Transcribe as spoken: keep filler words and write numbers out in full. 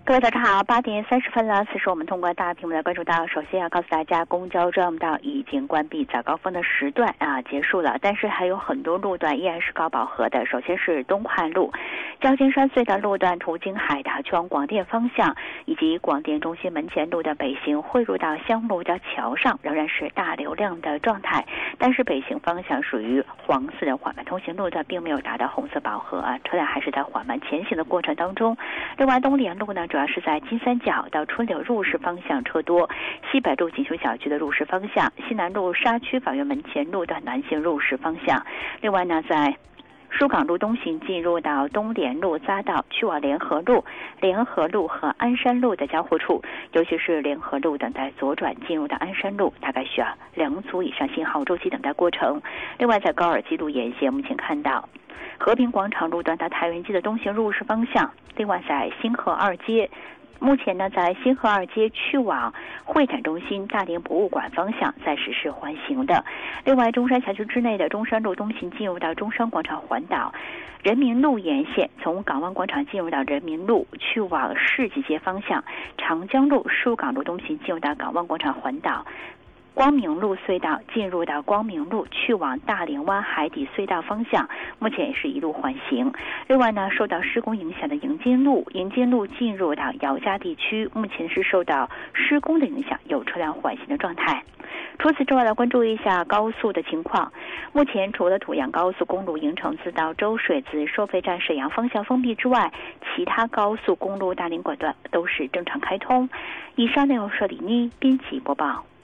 各位早上好，八点三十分了。此时我们通过大屏幕来关注到，首先要告诉大家，公交专用道已经关闭，早高峰的时段啊结束了，但是还有很多路段依然是高饱和的。首先是东环路、焦金山隧道路段途经海达去往广电方向，以及广电中心门前路的北行汇入到香炉的桥上，仍然是大流量的状态，但是北行方向属于黄色的缓慢通行路段，并没有达到红色饱和啊，车辆还是在缓慢前行的过程当中。另外，东联路呢，主要是在金三角到春柳入市方向车多，西北路锦绣小区的入市方向，西南路沙区法院门前路的南行入市方向。另外呢，在疏港路东行进入到东联路匝道去往联合路、联合路和鞍山路的交汇处，尤其是联合路等待左转进入到鞍山路，大概需要两组以上信号周期等待过程。另外，在高尔基路沿线，目前看到和平广场路段到太原街的东行入市方向。另外，在新河二街，目前呢，在新河二街去往会展中心、大连博物馆方向暂时是缓行的。另外，中山辖区之内的中山路东行进入到中山广场环岛，人民路沿线从港湾广场进入到人民路去往世纪街方向，长江路、疏港路东行进入到港湾广场环岛。光明路隧道进入到光明路去往大连湾海底隧道方向，目前也是一路缓行。另外呢，受到施工影响的迎金路，迎金路进入到姚家地区，目前是受到施工的影响，有车辆缓行的状态。除此之外，来关注一下高速的情况。目前除了土阳高速公路营城自到周水子收费站沈阳方向封闭之外，其他高速公路大连管段都是正常开通。以上内容是李妮编辑播报。